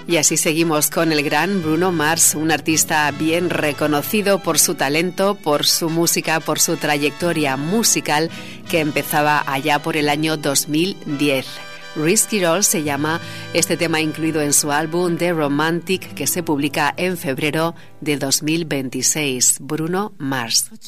Y así seguimos con el gran Bruno Mars, un artista bien reconocido por su talento, por su música, por su trayectoria musical que empezaba allá por el año 2010. Risky Roll se llama este tema incluido en su álbum The Romantic que se publica en febrero de 2026. Bruno Mars.